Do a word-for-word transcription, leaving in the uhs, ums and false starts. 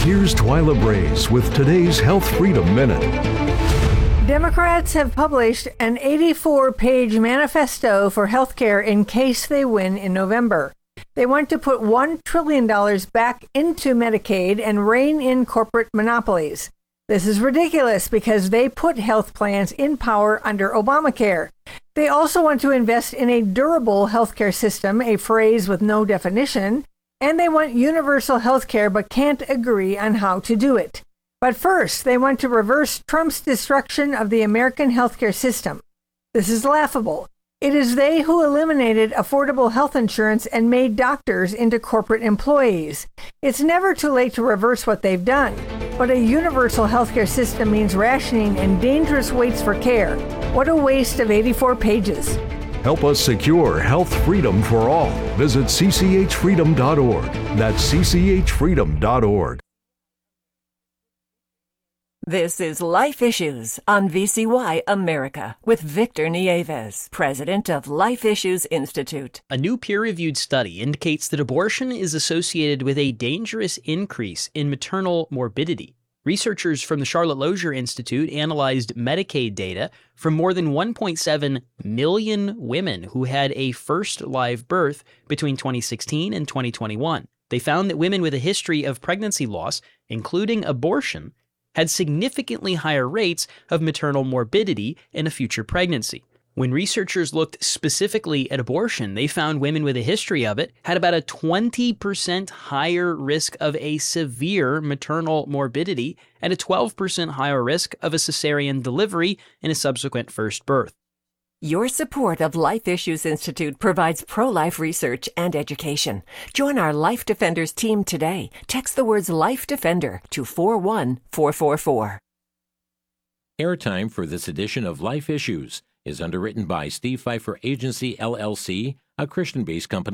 Here's Twyla Braze with today's Health Freedom Minute. Democrats have published an eighty-four page manifesto for healthcare in case they win in November. They want to put one trillion dollars back into Medicaid and rein in corporate monopolies. This is ridiculous because they put health plans in power under Obamacare. They also want to invest in a durable healthcare system, a phrase with no definition, and they want universal healthcare but can't agree on how to do it. But first, they want to reverse Trump's destruction of the American healthcare system. This is laughable. It is they who eliminated affordable health insurance and made doctors into corporate employees. It's never too late to reverse what they've done. But a universal healthcare system means rationing and dangerous waits for care. What a waste of eighty-four pages. Help us secure health freedom for all. Visit c c h freedom dot org. That's c c h freedom dot org. This is Life Issues on V C Y America with Victor Nieves, president of Life Issues Institute. A new peer-reviewed study indicates that abortion is associated with a dangerous increase in maternal morbidity. Researchers from the Charlotte Lozier Institute analyzed Medicaid data from more than one point seven million women who had a first live birth between twenty sixteen and twenty twenty-one. They found that women with a history of pregnancy loss, including abortion, had significantly higher rates of maternal morbidity in a future pregnancy. When researchers looked specifically at abortion, they found women with a history of it had about a twenty percent higher risk of a severe maternal morbidity and a twelve percent higher risk of a cesarean delivery in a subsequent first birth. Your support of Life Issues Institute provides pro-life research and education. Join our Life Defenders team today. Text the words Life Defender to four one four four four. Airtime for this edition of Life Issues is underwritten by Steve Pfeiffer Agency, L L C, a Christian-based company